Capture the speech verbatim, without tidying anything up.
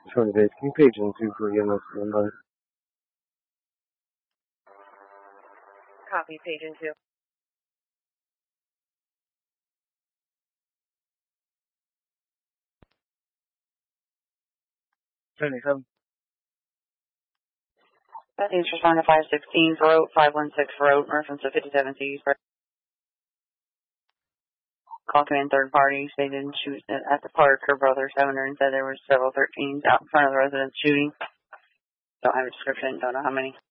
twenty days. Can you page in two for again? That's one nine. Copy, page in two. seventy-seven. That is respond to five sixteen for route, five one six for route, reference to fifty-seven C. Call command third party, they didn't shoot at the park. Her brother seven her and said there were several thirteens out in front of the residence shooting. Don't have a description, don't know how many.